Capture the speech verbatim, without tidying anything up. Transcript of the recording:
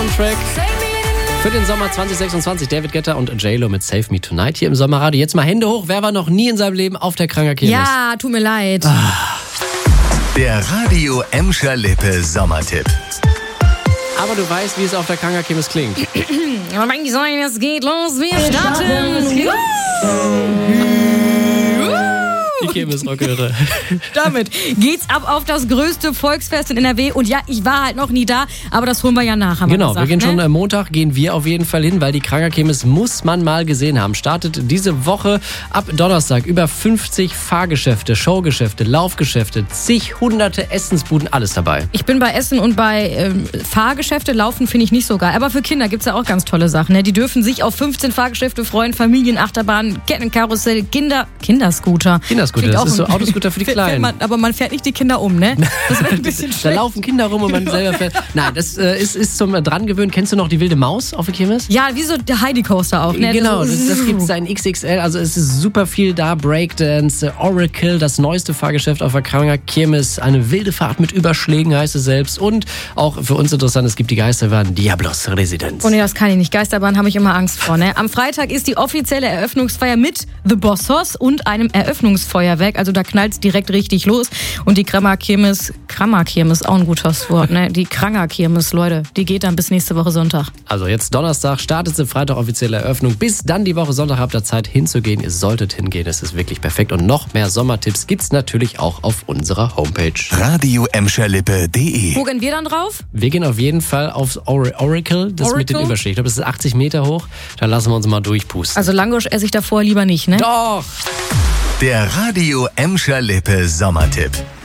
Soundtrack für den Sommer zwanzig sechsundzwanzig. David Guetta und J-Lo mit Save Me Tonight hier im Sommerradio. Jetzt mal Hände hoch. Wer war noch nie in seinem Leben auf der Kranger Kirmes? Ja, tut mir leid. Ah. Der Radio Emscher Lippe Sommertipp. Aber du weißt, wie es auf der Kranger Kirmes klingt. Es geht los, wir starten. Die Kirmes-Rockeure. Damit geht's ab auf das größte Volksfest in N R W. Und ja, ich war halt noch nie da, aber das holen wir ja nach, haben Genau, wir gesagt, wir gehen ne? schon am Montag, gehen wir auf jeden Fall hin, weil die Kranger Kirmes muss man mal gesehen haben. Startet diese Woche ab Donnerstag über fünfzig Fahrgeschäfte, Showgeschäfte, Laufgeschäfte, zig hunderte Essensbuden, alles dabei. Ich bin bei Essen und bei ähm, Fahrgeschäfte, Laufen finde ich nicht so geil. Aber für Kinder gibt's ja auch ganz tolle Sachen. Ne? Die dürfen sich auf fünfzehn Fahrgeschäfte freuen, Familienachterbahn, Kettenkarussell, Kinder, Kinderscooter. Kinderscooter, das ist so Autoscooter für die Kleinen. Man, aber man fährt nicht die Kinder um, ne? Das wäre ein bisschen Da schlecht. laufen Kinder rum und man Genau. selber fährt. Nein, das äh, ist, ist zum Drangewöhnen. Kennst du noch die wilde Maus auf der Kirmes? Ja, wie so der Heidi Coaster auch, ne? Genau, So- das, das gibt es in X X L, also es ist super viel da. Breakdance, Oracle, das neueste Fahrgeschäft auf der Kranger Kirmes, eine wilde Fahrt mit Überschlägen heißt es selbst und auch für uns interessant, es gibt die Geisterbahn Diablos Residenz. Oh nee, das kann ich nicht. Geisterbahn habe ich immer Angst vor. Ne? Am Freitag ist die offizielle Eröffnungsfeier mit The Bossos und einem Eröffnungsfeuerwerk. Also da knallt es direkt richtig los. Und die Kranger Kirmes, Kranger Kirmes, auch ein gutes Wort, ne? Die Kranger Kirmes, Leute, die geht dann bis nächste Woche Sonntag. Also jetzt Donnerstag, startet sie, Freitag offizielle Eröffnung. Bis dann die Woche Sonntag habt ihr Zeit hinzugehen. Ihr solltet hingehen, es ist wirklich perfekt. Und noch mehr Sommertipps gibt's natürlich auch auf unserer Homepage. Radio Emscher Lippe punkt de. Wo gehen wir dann drauf? Wir gehen auf jeden Fall aufs Or- Oracle, das Oracle? mit den Überschlägen. Ich glaube, das ist achtzig Meter hoch. Da lassen wir uns mal durchpusten. Also Langosch esse ich davor lieber nicht, ne? Doch! Der Radio Emscher Lippe Sommertipp.